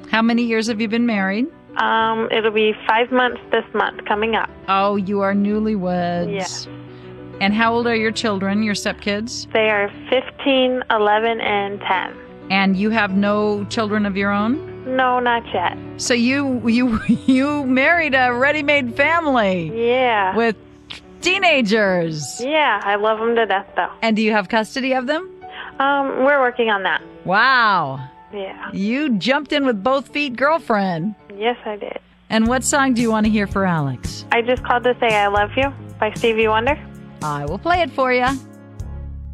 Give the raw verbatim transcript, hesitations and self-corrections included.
How many years have you been married? Um, it'll be five months this month coming up. Oh, you are newlyweds. Yes. And how old are your children, your stepkids? They are fifteen, eleven, and ten. And you have no children of your own? No, not yet. So you you you married a ready-made family. Yeah. With teenagers. Yeah, I love them to death, though. And do you have custody of them? Um, we're working on that. Wow. Yeah. You jumped in with both feet, girlfriend. Yes, I did. And what song do you want to hear for Alex? I just called to say I love you by Stevie Wonder. I will play it for you.